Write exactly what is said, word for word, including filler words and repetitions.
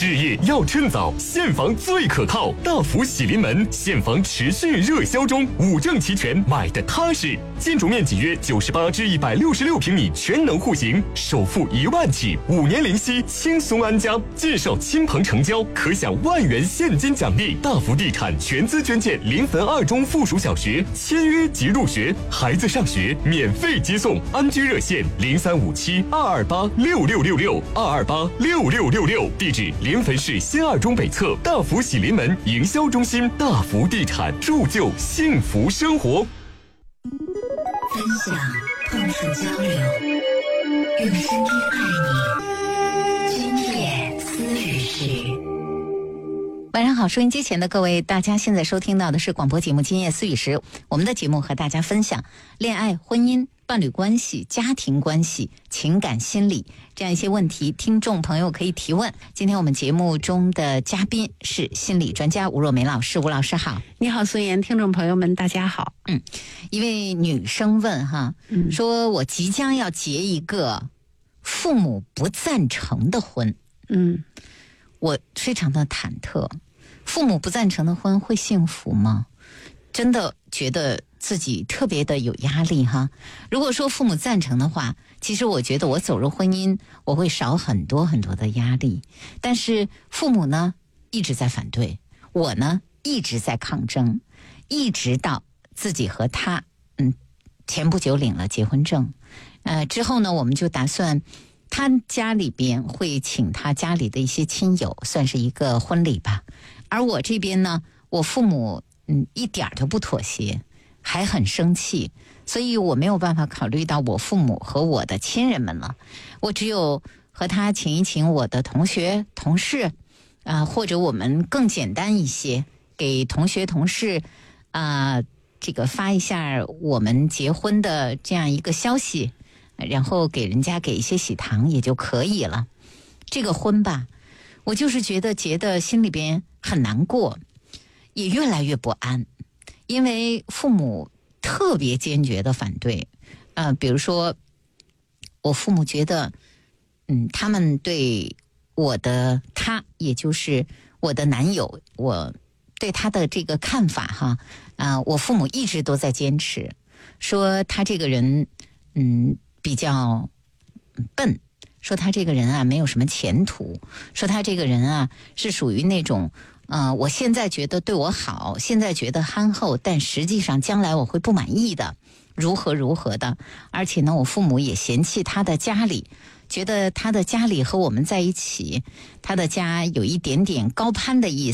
置业要趁早，现房最可靠。大福喜临门，现房持续热销中，五证齐全，买的踏实。建筑面积约九十八至一百六十六平米，全能户型，首付一万起，五年零息，轻松安家。介绍亲朋成交，可享万元现金奖励。大福地产全资捐建临汾二中附属小学，签约即入学，孩子上学免费接送。安居热线零三五七二二八六六六六二二八六六六六，地址临汾市新二中北侧大福喜临门营销中心。大福地产，铸就幸福生活。 分享，碰触交流，用声音爱你。今夜思雨时。 晚上好，收音机前的各位，大家现在收听到的是广播节目《今夜思雨时》。我们的节目和大家分享恋爱、婚姻、伴侣关系、家庭关系、情感心理这样一些问题，听众朋友可以提问。今天我们节目中的嘉宾是心理专家吴若梅老师。吴老师好。 你好，孙岩，听众朋友们大家好。 嗯，一位女生问哈， 嗯、 说我即将要结一个父母不赞成的婚， 嗯， 我非常的忐忑。父母不赞成的婚会幸福吗？真的觉得自己特别的有压力哈。如果说父母赞成的话，其实我觉得我走入婚姻我会少很多很多的压力。但是父母呢一直在反对，我呢一直在抗争，一直到自己和他嗯前不久领了结婚证，呃之后呢我们就打算他家里边会请他家里的一些亲友，算是一个婚礼吧。而我这边呢，我父母嗯一点都不妥协，还很生气，所以我没有办法考虑到我父母和我的亲人们了。我只有和他请一请我的同学、同事，啊、呃，或者我们更简单一些，给同学、同事啊、呃，这个发一下我们结婚的这样一个消息。然后给人家给一些喜糖也就可以了。这个婚吧，我就是觉得结的心里边很难过，也越来越不安，因为父母特别坚决的反对。呃，比如说我父母觉得，嗯，他们对我的他，也就是我的男友，我对他的这个看法哈，啊、呃，我父母一直都在坚持，说他这个人，嗯。比较笨，说他这个人啊没有什么前途，说他这个人啊是属于那种呃我现在觉得对我好，现在觉得憨厚，但实际上将来我会不满意的，如何如何的。而且呢我父母也嫌弃他的家里，觉得他的家里和我们在一起，他的家有一点点高攀的意